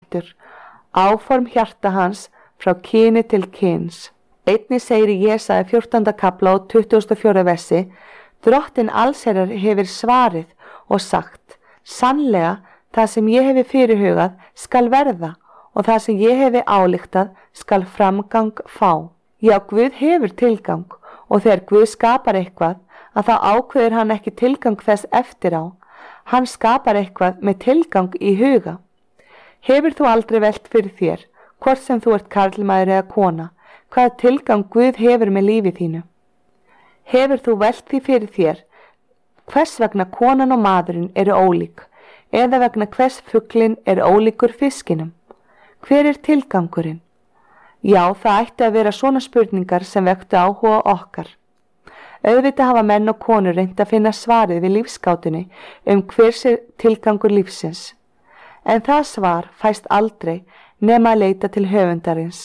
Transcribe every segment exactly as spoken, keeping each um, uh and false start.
stoltur, áform hjarta hans frá kyni til kyns. Einnig segir í Jesaja fjórtánda kafla og tuttugasta og fjórða versi: Drottinn allsherjar hefur svarið og sagt: Sannlega, það sem ég hefi fyrirhugað skal verða og það sem ég hefi álíktað skal framgang fá. Já, Guð hefur tilgang og þegar Guð skapar eitthvað að þá ákveður hann ekki tilgang þess eftir á. Hann skapar eitthvað með tilgang í huga. Hefur þú aldrei velt fyrir þér, hvort sem þú ert karlmaður eða kona, hvaða tilgang Guð hefur með lífi þínu? Hefur þú velt því fyrir þér, hvers vegna konan og maðurinn eru ólík, eða vegna hvers fuglinn er ólíkur fiskinum? Hver er tilgangurinn? Já, það ætti að vera svona spurningar sem vektu áhuga okkar. Auðvitað hafa menn og konur reynt að finna svarið við lífsgátunni um hver sé tilgangur lífsins. En það svar fæst aldrei nema að leita til höfundarins.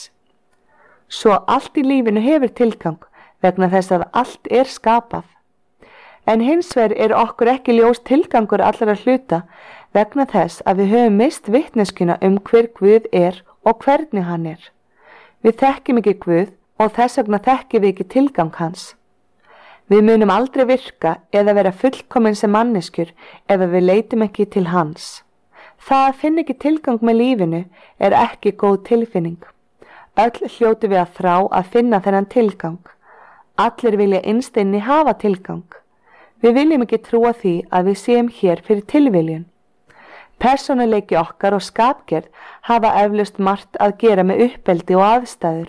Svo allt í lífinu hefur tilgang vegna þess að allt er skapað. En hins vegar er okkur ekki ljós tilgangur allra hluta vegna þess að við höfum mist vitneskuna um hver Guð er og hvernig hann er. Við þekkjum ekki Guð og þess vegna þekkjum við ekki tilgang hans. Við munum aldrei virka eða vera fullkomin sem manneskjur ef við leitum ekki til hans. Það að finna ekki tilgang með lífinu er ekki góð tilfinning. Öll hljótu við að þrá að finna þennan tilgang. Allir vilja innst inni hafa tilgang. Við viljum ekki trúa því að við séum hér fyrir tilviljun. Persónuleiki okkar og skapgerð hafa eflaust margt að gera með uppeldi og aðstæður.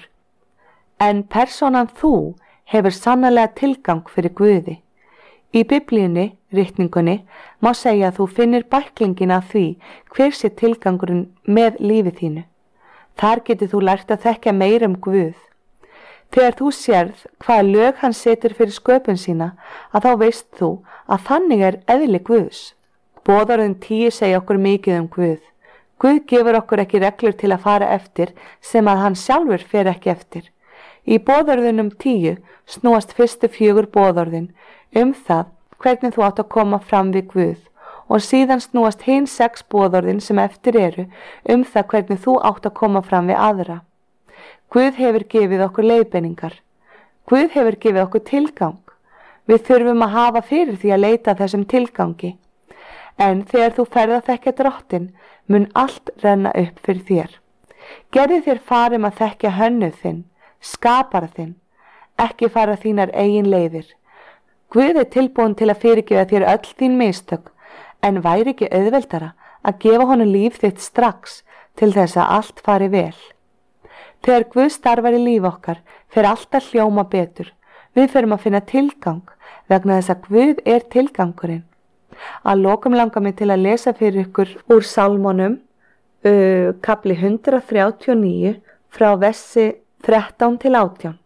En persónan þú hefur sannarlega tilgang fyrir Guði. Í Biblíunni, ritningunni, má segja að þú finnir bæklingin af því hver sé tilgangurinn með lífi þínu. Þar getur þú lært að þekkja meira um Guð. Þegar þú sérð hvaða lög hann setur fyrir sköpun sína, að þá veist þú að þannig er eðli Guðs. Boðorðin tíu segja okkur mikið um Guð. Guð gefur okkur ekki reglur til að fara eftir sem að hann sjálfur fer ekki eftir. Í boðorðunum tíu snúast fyrstu fjögur boðorðin um það hvernig þú átt að koma fram við Guð og síðan snúast hin sex boðorðin sem eftir eru um það hvernig þú átt að koma fram við aðra. Guð hefur gefið okkur leiðbeiningar. Guð hefur gefið okkur tilgang. Við þurfum að hafa fyrir því að leita þessum tilgangi. En þegar þú ferð að þekkja Drottinn, mun allt renna upp fyrir þér. Gerðu þér farum að þekkja hönnuð þinn, skapara þinn, ekki fara þínar eigin leiðir. Guð er tilbúin til að fyrirgefa þér öll þín mistök, en væri ekki auðveldara að gefa honum líf þitt strax til þess að allt fari vel. Þegar Guð starfar í líf okkar, fer allt að hljóma betur. Við förum að finna tilgang vegna þess að Guð er tilgangurinn. Að lokum langar mig til að lesa fyrir ykkur úr Sálmonum, uh, kapli hundrað þrjátíu og níu, frá versi þrettán til átján.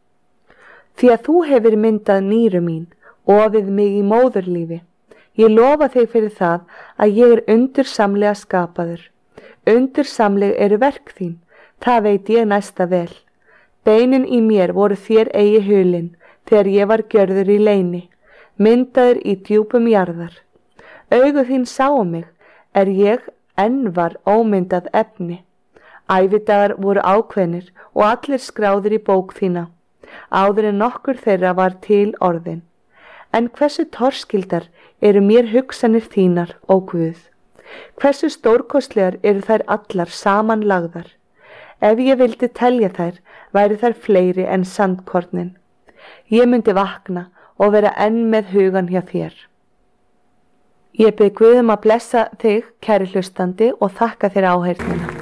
Því að þú hefur myndað nýru mín, ofið mig í móðurlífi. Ég lofa þig fyrir það að ég er undursamlega skapaður. Undursamleg eru verk þín, það veit ég næsta vel. Beinin í mér voru þér eigi hulin, þegar ég var gjörður í leyni, myndaður í djúpum jarðar. Augu þín sáu mig, er ég enn var ómyndað efni. Ævidagar voru ákveðnir og allir skráðir í bók þína, áður en nokkur þeirra var til orðin. En hversu torskildar eru mér hugsanir þínar, ó Guð? Hversu stórkostlegar eru þær allar samanlagðar? Ef ég vildi telja þær, væri þær fleiri en sandkornin. Ég myndi vakna og vera enn með hugan hjá þér. Ég bið Guð um að blessa þig, kæri hlustandi, og þakka þér áheyrnina.